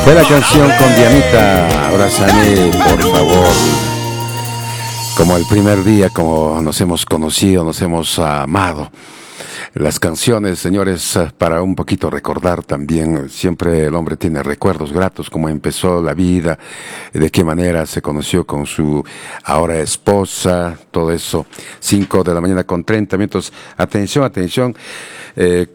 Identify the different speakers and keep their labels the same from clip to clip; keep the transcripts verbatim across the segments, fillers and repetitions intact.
Speaker 1: Fue la canción con Dianita, Abrázame, por favor. Como el primer día, como nos hemos conocido, nos hemos amado. Las canciones, señores, para un poquito recordar también, siempre el hombre tiene recuerdos gratos, cómo empezó la vida, de qué manera se conoció con su ahora esposa, todo eso. Cinco de la mañana con treinta minutos. Atención, atención, eh,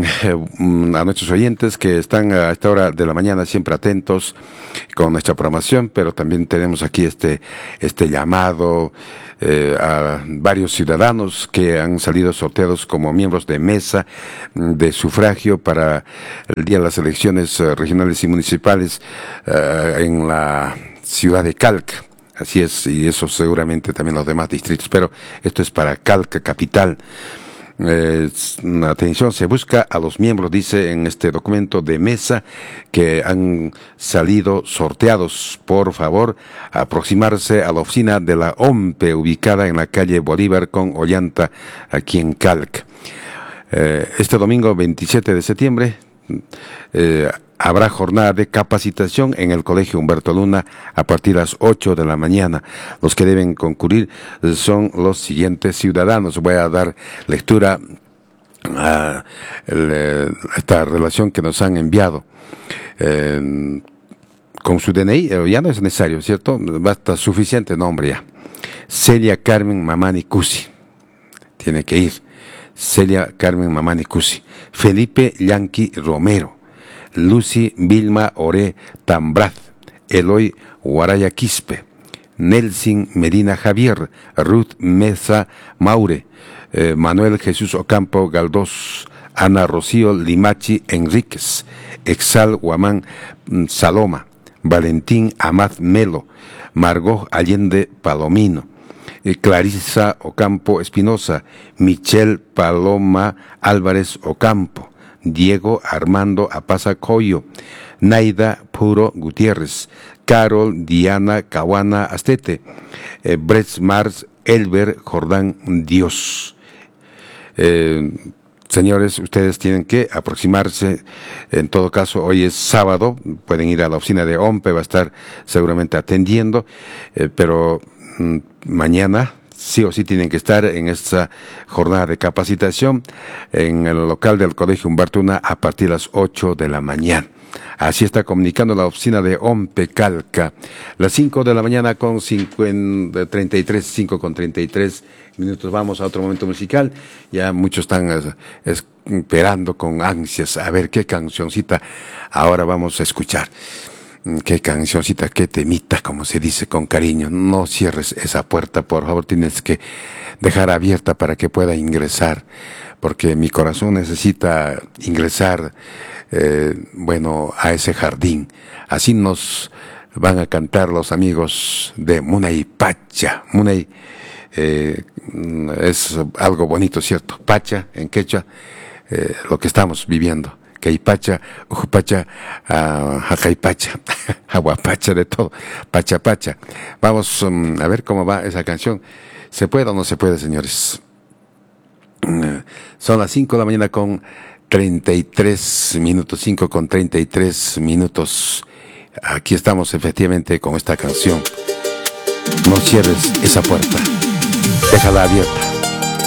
Speaker 1: a nuestros oyentes que están a esta hora de la mañana siempre atentos con nuestra programación, pero también tenemos aquí este, este llamado Eh, a varios ciudadanos que han salido sorteados como miembros de mesa de sufragio para el día de las elecciones uh, regionales y municipales uh, en la ciudad de Calca. Así es, y eso seguramente también los demás distritos, pero esto es para Calca capital. Eh, atención, se busca a los miembros, dice en este documento de mesa, que han salido sorteados. Por favor, aproximarse a la oficina de la O M P E ubicada en la calle Bolívar con Ollanta, aquí en Calca. Eh, este domingo veintisiete de septiembre eh, habrá jornada de capacitación en el Colegio Humberto Luna a partir de las ocho de la mañana. Los que deben concurrir son los siguientes ciudadanos. Voy a dar lectura a el, esta relación que nos han enviado. Eh, con su D N I, ya no es necesario, ¿cierto? Basta suficiente nombre ya. Celia Carmen Mamani Cusi. Tiene que ir. Celia Carmen Mamani Cusi. Felipe Yanqui Romero. Lucy Vilma Oré Tambraz, Eloy Guaraya Quispe, Nelson Medina Javier, Ruth Mesa Maure, eh, Manuel Jesús Ocampo Galdós, Ana Rocío Limachi Enríquez, Exal Guamán Saloma, Valentín Amad Melo, Margot Allende Palomino, eh, Clarisa Ocampo Espinosa, Michelle Paloma Álvarez Ocampo, Diego Armando Apaza Coyo, Naida Puro Gutiérrez, Carol Diana Caguana Astete, eh, Brett Mars Elber Jordán Dios. Eh, señores, ustedes tienen que aproximarse. En todo caso, hoy es sábado, pueden ir a la oficina de O M P E, va a estar seguramente atendiendo, eh, pero mm, mañana sí o sí tienen que estar en esta jornada de capacitación en el local del Colegio Humberto Luna a partir de las ocho de la mañana. Así está comunicando la oficina de O M P E Calca. Las cinco de la mañana con treinta y tres, cinco con treinta y tres minutos. Vamos a otro momento musical. Ya muchos están es, es, esperando con ansias a ver qué cancioncita ahora vamos a escuchar. Qué cancioncita, qué temita, como se dice con cariño. No cierres esa puerta, por favor, tienes que dejar abierta para que pueda ingresar, porque mi corazón necesita ingresar, eh, bueno, a ese jardín. Así nos van a cantar los amigos de Munay Pacha. Munay eh, es algo bonito, ¿cierto? Pacha, en quechua, eh, lo que estamos viviendo. Caipacha, Ujupacha, uh, Jacaipacha, Aguapacha, de todo, Pacha Pacha. Vamos um, a ver cómo va esa canción. ¿Se puede o no se puede, señores? Uh, son las cinco de la mañana con treinta y tres minutos, cinco con treinta y tres minutos. Aquí estamos efectivamente con esta canción. No cierres esa puerta, déjala abierta.